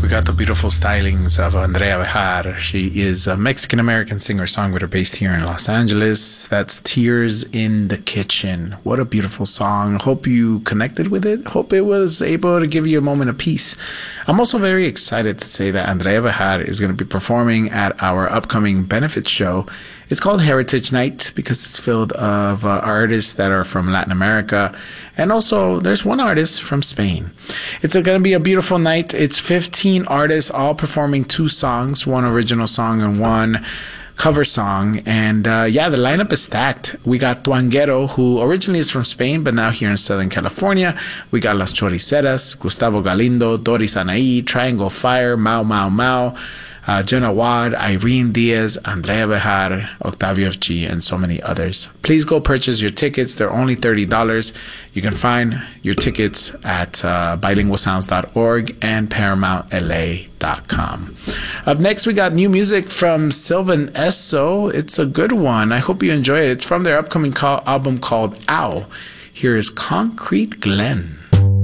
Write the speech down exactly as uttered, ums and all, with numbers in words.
We got the beautiful stylings of Andrea Bejar. She is a Mexican-American singer-songwriter based here in Los Angeles. That's Tears in the Kitchen. What a beautiful song. Hope you connected with it. Hope it was able to give you a moment of peace. I'm also very excited to say that Andrea Bejar is going to be performing at our upcoming benefit show. It's called Heritage Night because it's filled of uh, artists that are from Latin America. And also, there's one artist from Spain. It's going to be a beautiful night. It's fifteen artists all performing two songs, one original song and one cover song. And uh, yeah, the lineup is stacked. We got Tuanguero, who originally is from Spain, but now here in Southern California. We got Las Choriceras, Gustavo Galindo, Doris Anaí, Triangle Fire, Mau Mau Mau, Uh, Jenna Wad, Irene Diaz, Andrea Bejar, Octavio F G, and so many others. Please go purchase your tickets. They're only thirty dollars. You can find your tickets at uh, bilingual sounds dot org and paramount l a dot com. Up next, we got new music from Sylvan Esso. It's a good one. I hope you enjoy it. It's from their upcoming call- album called Ow. Here is Concrete Glen.